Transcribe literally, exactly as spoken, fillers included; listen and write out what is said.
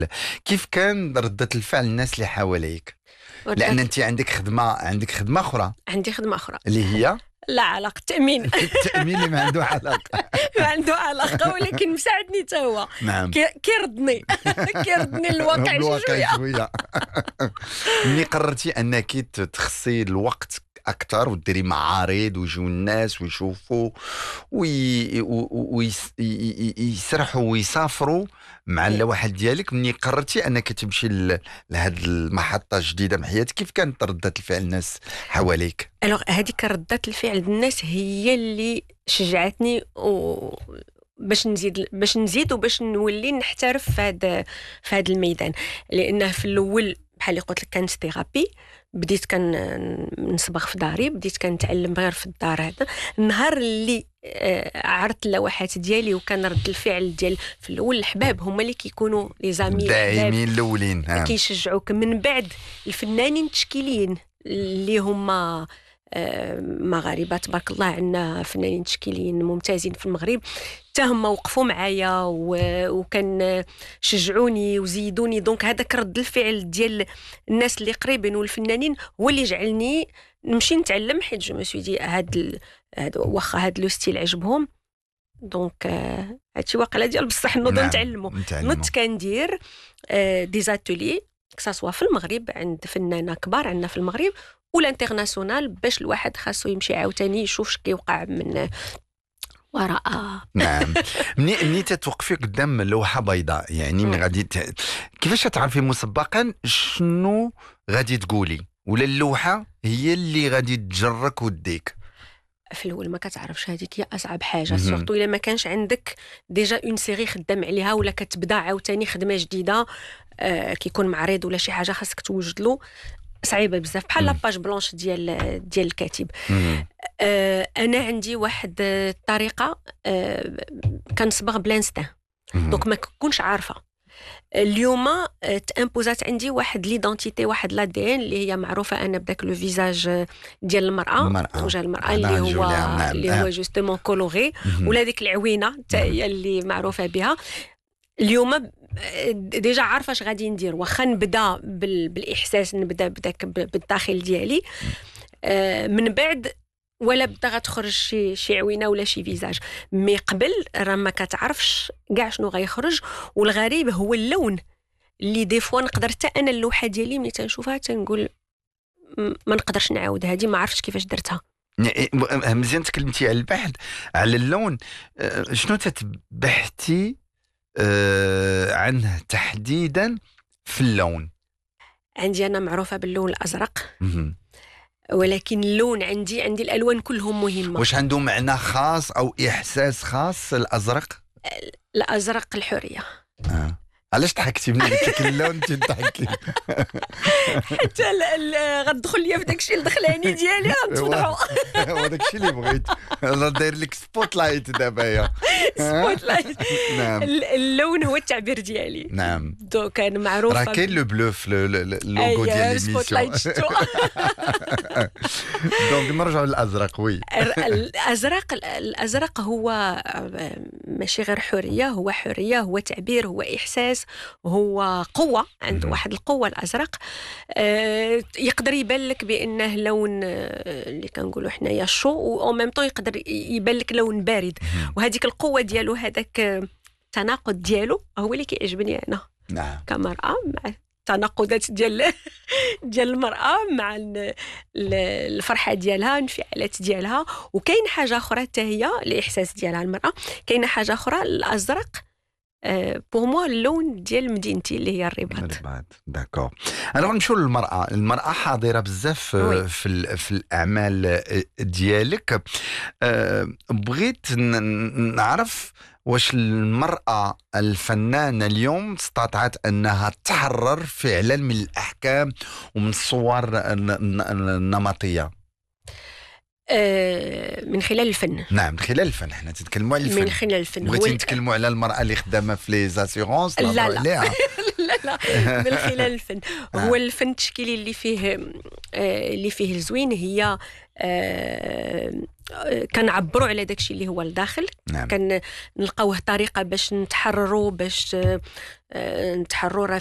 كيف كان ردة الفعل الناس اللي حواليك؟ لأن ردة أنت عندك خدمة عندك خدمة أخرى عندي خدمة أخرى اللي هي لا علاقة تأمين. التأمين اللي ما عنده علاقة. ما عنده علاقة، ولكن مساعدني حتى هو. نعم. كي- كيردني كيردني الواقع شي بالواقع شوية. شوية. ملي قررتي أنك ت- تخصي الوقت أكثر وديري معارض ويجيو الناس ويشوفوا ويسرحوا ويسافروا مع اللوحة ديالك، ملي قررتي أنك تمشي ل- لهاد المحطة الجديدة من حياتك، كيف كانت ردة الفعل الناس حواليك؟ الوغ هذيك ردة الفعل الناس هي اللي شجعتني و باش نزيد باش نزيد وباش نولي نحترف في هذا في هذا الميدان. لانه في الاول بحال اللي قلت لك كانت ثيرابي، بديت كان نصبغ في داري، بديت كنتعلم غير في الدار. هذا النهار اللي آه، عرضت اللوحات ديالي وكان رد الفعل ديال في الاول الحباب هما اللي كيكونوا لي زامي الداعمين الاولين كيشجعوك. من بعد الفنانين التشكيليين اللي هما آه، مغاربه تبارك الله، عندنا فنانين تشكيليين ممتازين في المغرب، حتى هما وقفوا معايا وكان شجعوني وزيدوني. دونك هذاك رد الفعل ديال الناس اللي قريبين والفنانين هو اللي جعلني نمشي نتعلم، حيت جو مسوي دي هاد هاد واخا هاد لو ستيل عجبهم. دونك هادشي واقيلا ديال بصح نوض نعم. نتعلموا. نتعلموا. نوض كندير دي زاتولي كساسوا في المغرب عند فنانه كبار عندنا في المغرب ولا انترناسيونال، باش الواحد خاصو يمشي عاوتاني يشوف اش كيوقع من وراء. نعم. مني مني تتوقفي قدام لوحه بيضاء، يعني من غادي ت... كيفاش تعرفي مسبقا شنو غادي تقولي، ولا اللوحه هي اللي غادي تجرك وديك؟ في الاول ما كتعرفش، هذيك هي اصعب حاجه، سورتو الا ما كانش عندك ديجا اون سيري خدام عليها، ولا كتبدا عاوتاني خدمه جديده آه كيكون معرض ولا شي حاجه خاصك توجد له. صعيبه بزاف بحال لاباج بلونش ديال ديال الكاتب. آه انا عندي واحد الطريقه آه كنصبغ بلانستان، دونك ما كنكونش عارفه. اليوم تامبوزات عندي واحد ليدونتيتي، واحد لا دي ان اللي هي معروفه انا بداك لو فيزاج ديال المراه، وجه المراه اللي هو نعم. اللي هو جوستومون كولوري، ولا ديك العوينه حتى هي اللي معروفه بها. اليوم ديجا عارفه اش غادي ندير، واخا نبدا بالاحساس، نبدا بداك بالداخل ديالي. آه من بعد ولا بدا غتخرج شي شي عوينه ولا شي فيزاج، مي قبل راه ما كتعرفش كاع شنو غيخرج. والغريب هو اللون اللي دي فوا نقدر حتى انا اللوحه ديالي ملي تنشوفها تنقول ما نقدرش نعاود هذه، ما عرفتش كيفاش درتها. مزيان تكلمتي على البحث على اللون. شنو تتبحثي آه عنه تحديدا في اللون؟ عندي انا معروفه باللون الازرق، ولكن اللون عندي عندي الالوان كلهم مهمه. واش عنده معنى خاص او احساس خاص الازرق؟ الازرق الحريه. آه. علاش ضحكتي من ديك اللون انت تضحكي؟ حتى غتدخل ليا في داكشي الدخلاني ديالي غنتفضحوا. هو داكشي اللي بغيت، راه داير لك سبوت لايت دابا يا سبوت لايت. نعم. اللون هو التعبير ديالي. نعم. دونك انا معروفه راه كاين لو بلو في اللوغو ديال ليميسيون. دونك نرجعوا للازرق. وي الازرق الازرق هو ماشي غير حريه، هو حريه، هو تعبير، هو احساس، هو قوه. عنده واحد القوه الازرق. آه يقدر يبان لك بانه لون آه اللي كنقولوا حنايا شو، او ميم طون يقدر يبان لك لون بارد. وهذيك القوه ديالو، هذاك التناقض ديالو هو اللي كيعجبني انا. نعم. كمراه مع التناقضات ديال ديال المراه مع الفرحه ديالها، الانفعالات ديالها. وكاين حاجه اخرى حتى هي الاحساس ديالها المراه. كاينه حاجه اخرى الازرق بور موا اللون ديال مدينتي اللي هي الرباط. الرباط داكور. انا غنمشيو للمراه. المراه حاضره بزاف في في الاعمال ديالك. أه بغيت نعرف واش المرأة الفنانة اليوم استطاعت أنها تحرر فعلا من الأحكام ومن الصور النمطية من خلال الفن؟ نعم، من خلال الفن. احنا تتكلموا على الفن. من خلال الفن. بغيتي نتكلموا على المرأة اللي خدامة في لي زاسيغونس؟ لا لا لا لا من خلال الفن. هو الفن التشكيلي اللي فيه اللي فيه الزوين هي آه كنعبروا على داكشي اللي هو الداخل. نعم. كان نلقاوه طريقه باش نتحرروا باش آه نتحرروا